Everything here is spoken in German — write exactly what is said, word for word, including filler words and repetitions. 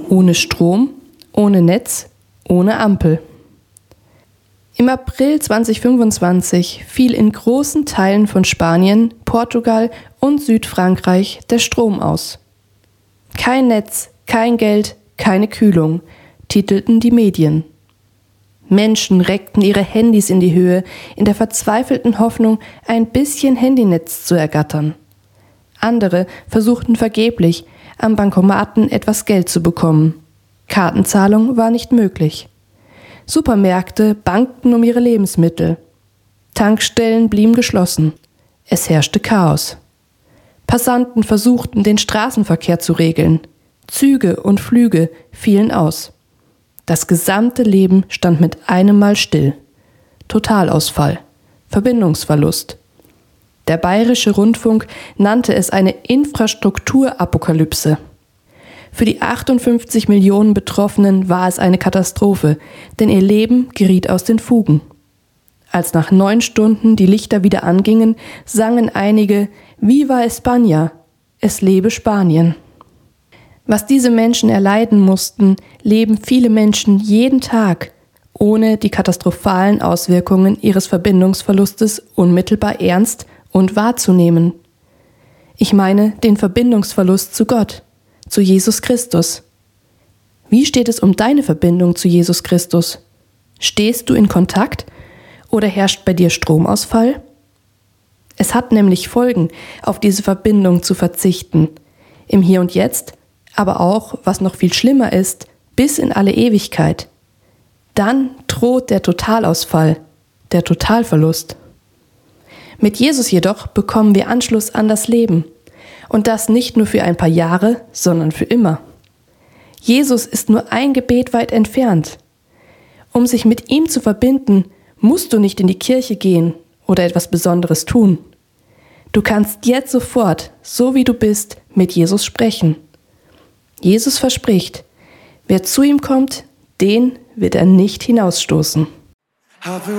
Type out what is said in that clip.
Ohne Strom, ohne Netz, ohne Ampel. Im April zweitausendfünfundzwanzig fiel in großen Teilen von Spanien, Portugal und Südfrankreich der Strom aus. Kein Netz, kein Geld, keine Kühlung, titelten die Medien. Menschen reckten ihre Handys in die Höhe, in der verzweifelten Hoffnung, ein bisschen Handynetz zu ergattern. Andere versuchten vergeblich, am Bankomaten etwas Geld zu bekommen. Kartenzahlung war nicht möglich. Supermärkte bangten um ihre Lebensmittel. Tankstellen blieben geschlossen. Es herrschte Chaos. Passanten versuchten, den Straßenverkehr zu regeln. Züge und Flüge fielen aus. Das gesamte Leben stand mit einem Mal still. Totalausfall. Verbindungsverlust. Der Bayerische Rundfunk nannte es eine Infrastrukturapokalypse. Für die achtundfünfzig Millionen Betroffenen war es eine Katastrophe, denn ihr Leben geriet aus den Fugen. Als nach neun Stunden die Lichter wieder angingen, sangen einige »Viva España«, es lebe Spanien. Was diese Menschen erleiden mussten, leben viele Menschen jeden Tag, ohne die katastrophalen Auswirkungen ihres Verbindungsverlustes unmittelbar ernst und wahrzunehmen. Ich meine den Verbindungsverlust zu Gott, zu Jesus Christus. Wie steht es um deine Verbindung zu Jesus Christus? Stehst du in Kontakt oder herrscht bei dir Stromausfall? Es hat nämlich Folgen, auf diese Verbindung zu verzichten, im Hier und Jetzt, aber auch, was noch viel schlimmer ist, bis in alle Ewigkeit. Dann droht der Totalausfall, der Totalverlust. Mit Jesus jedoch bekommen wir Anschluss an das Leben. Und das nicht nur für ein paar Jahre, sondern für immer. Jesus ist nur ein Gebet weit entfernt. Um sich mit ihm zu verbinden, musst du nicht in die Kirche gehen oder etwas Besonderes tun. Du kannst jetzt sofort, so wie du bist, mit Jesus sprechen. Jesus verspricht, wer zu ihm kommt, den wird er nicht hinausstoßen.